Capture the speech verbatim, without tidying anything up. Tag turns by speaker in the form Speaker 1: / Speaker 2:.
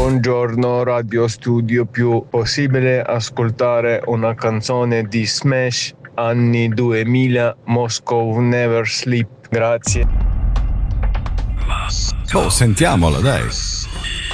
Speaker 1: Buongiorno Radio Studio Più. Possibile ascoltare una canzone di Smash anni duemila, Moscow Never Sleep? Grazie.
Speaker 2: Oh, sentiamola, dai.